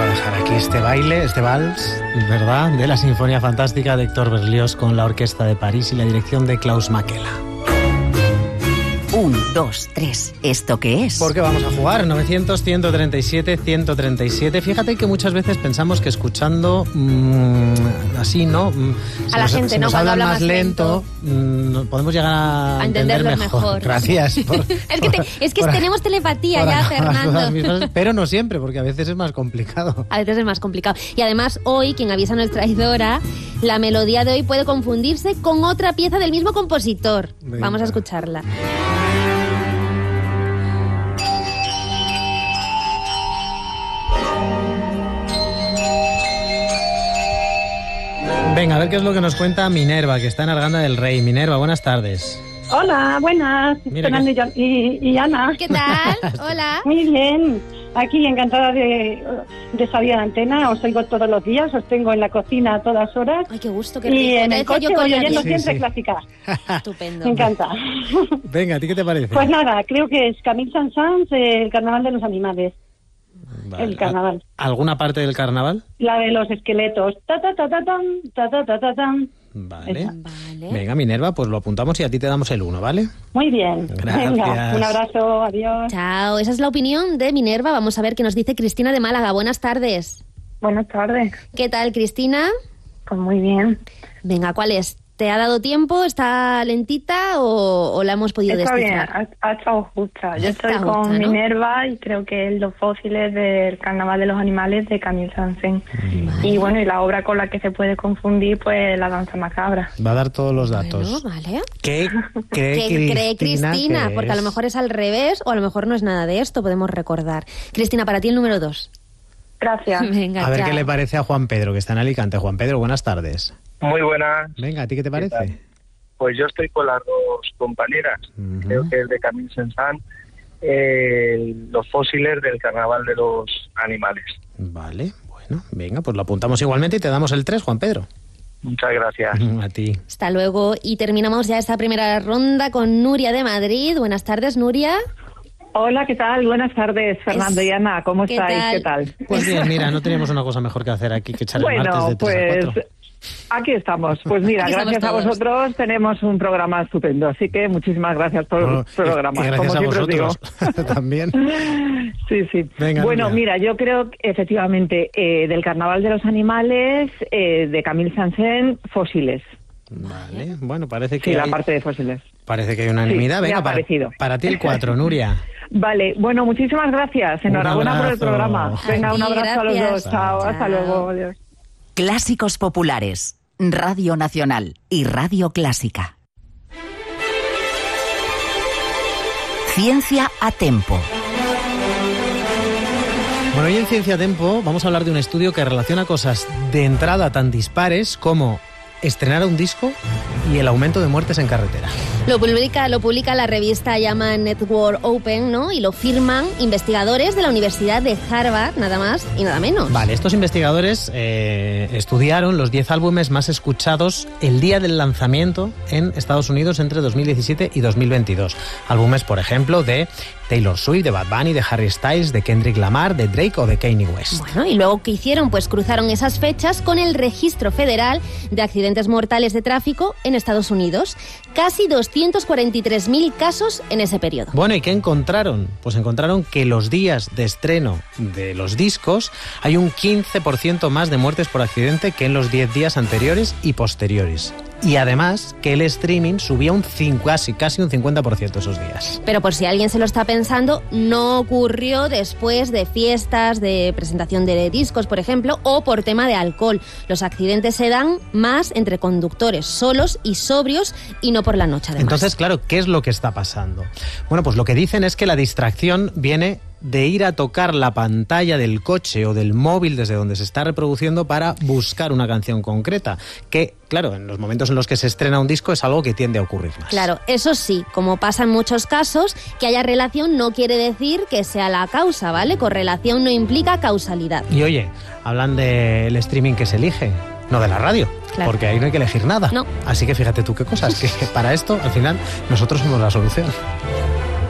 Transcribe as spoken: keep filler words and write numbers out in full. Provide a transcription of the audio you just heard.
a dejar aquí este baile, este vals, ¿verdad?, de la Sinfonía Fantástica de Héctor Berlioz con la Orquesta de París y la dirección de Klaus Makela. Un, dos, tres. ¿Esto qué es? Porque vamos a jugar novecientos, ciento treinta y siete, ciento treinta y siete. Fíjate que muchas veces pensamos que escuchando mmm, así, ¿no? A la nos, gente, si ¿no? nos Cuando hablan habla más más lento, lento mmm, podemos llegar a, a entender entenderlo mejor. mejor. Gracias. Por, es que, te, es que por, tenemos telepatía por ya, Fernando. Fernando. Pero no siempre, porque a veces es más complicado. A veces es más complicado. Y además, hoy, quien avisa no es traidora, la melodía de hoy puede confundirse con otra pieza del mismo compositor. Venga. Vamos a escucharla. Venga, a ver qué es lo que nos cuenta Minerva, que está en Arganda del Rey. Minerva, buenas tardes. Hola, buenas, Mira Fernando que... y, y Ana. ¿Qué tal? Hola. Muy bien, aquí encantada de, de salir a la antena, os oigo todos los días, os tengo en la cocina a todas horas. Ay, qué gusto, qué y rico. en Te el decía coche yo con voy la oyendo diez. Sí, siempre sí. clásica. Estupendo. Me encanta. Venga, ¿a ti qué te parece? Pues nada, creo que es Camille Saint-Saëns, el carnaval de los animales. Vale. El carnaval. ¿Alguna parte del carnaval? La de los esqueletos. Ta ta ta ta tan, ta ta ta ta tan. Vale. Esa. Vale. Venga, Minerva, pues lo apuntamos y a ti te damos el uno, ¿vale? Muy bien. Gracias. Venga, un abrazo, adiós. Chao, esa es la opinión de Minerva. Vamos a ver qué nos dice Cristina de Málaga. Buenas tardes. Buenas tardes. ¿Qué tal, Cristina? Pues muy bien. Venga, ¿cuál es? ¿Te ha dado tiempo? ¿Está lentita o, o la hemos podido Está bien, descifrar? ha, ha estado justa. Yo Está estoy con justa, ¿no? Minerva y creo que es Los fósiles del Carnaval de los Animales de Camille Saint-Saëns. Y bueno, y la obra con la que se puede confundir, pues La danza macabra. Va a dar todos los datos. Bueno, vale. ¿Qué cree ¿Qué cree Cristina? que Porque a lo es? mejor es al revés o a lo mejor no es nada de esto, podemos recordar. Cristina, para ti el número dos. Gracias. Venga, A ver chao. qué le parece a Juan Pedro, que está en Alicante. Juan Pedro, buenas tardes. Muy buenas. Venga, ¿a ti qué te tal? parece? Pues yo estoy con las dos compañeras. Ujú. Creo que es de Camille Saint-Saëns, eh, Los fósiles del Carnaval de los Animales. Vale, bueno, venga, pues lo apuntamos igualmente y te damos el tres, Juan Pedro. Muchas gracias. A ti. Hasta luego. Y terminamos ya esta primera ronda con Nuria de Madrid. Buenas tardes, Nuria. Hola, ¿qué tal? Buenas tardes, Fernando Es- y Ana. ¿Cómo ¿qué estáis? tal? ¿Qué tal? Pues bien, mira, no teníamos una cosa mejor que hacer aquí que echar el martes Bueno, de tres a pues cuatro. aquí estamos. Pues mira, Aquí estamos gracias a todos. vosotros tenemos un programa estupendo. Así que muchísimas gracias por Bueno, el programa. y- y gracias como a siempre os digo. vosotros también. Sí, sí. Venga, bueno, Nuria. mira, yo creo que efectivamente eh, del Carnaval de los Animales, eh, de Camille Saint-Saëns, fósiles. Vale, bueno, parece que Sí, la hay, parte de fósiles. parece que hay unanimidad. Sí, me Venga, ha para, parecido. para ti el cuatro, Nuria. Vale, bueno, muchísimas gracias. Enhorabuena por el abrazo. programa. Venga, un A ti, abrazo a los gracias. dos. Chao, hasta Chao. luego. Adiós. Clásicos populares. Radio Nacional y Radio Clásica. Ciencia a Tempo. Bueno, hoy en Ciencia Tempo vamos a hablar de un estudio que relaciona cosas de entrada tan dispares como estrenar un disco y el aumento de muertes en carretera. Lo publica, lo publica la revista llama Network Open, ¿no? Y lo firman investigadores de la Universidad de Harvard, nada más y nada menos. Vale, estos investigadores eh, estudiaron los diez álbumes más escuchados el día del lanzamiento en Estados Unidos entre dos mil diecisiete y dos mil veintidós. Álbumes, por ejemplo, de Taylor Swift, de Bad Bunny, de Harry Styles, de Kendrick Lamar, de Drake o de Kanye West. Bueno, y luego, ¿qué hicieron? Pues cruzaron esas fechas con el Registro Federal de Accidentes Mortales de Tráfico en Estados Unidos. Casi doscientos cuarenta y tres mil casos en ese periodo. Bueno, ¿y qué encontraron? Pues encontraron que los días de estreno de los discos hay un quince por ciento más de muertes por accidente que en los diez días anteriores y posteriores. Y además que el streaming subía un cinco, casi, casi un cincuenta por ciento esos días. Pero por si alguien se lo está pensando, no ocurrió después de fiestas, de presentación de discos, por ejemplo, o por tema de alcohol. Los accidentes se dan más entre conductores solos y sobrios y no por la noche, además. Entonces, claro, ¿qué es lo que está pasando? Bueno, pues lo que dicen es que la distracción viene de ir a tocar la pantalla del coche o del móvil desde donde se está reproduciendo para buscar una canción concreta, que, claro, en los momentos en los que se estrena un disco es algo que tiende a ocurrir más. Claro, eso sí, como pasa en muchos casos, que haya relación no quiere decir que sea la causa, ¿vale? Correlación no implica causalidad. Y oye, hablan del streaming que se elige, no de la radio, Claro. porque ahí no hay que elegir nada. No. Así que fíjate tú qué cosas, que para esto, al final, nosotros somos la solución.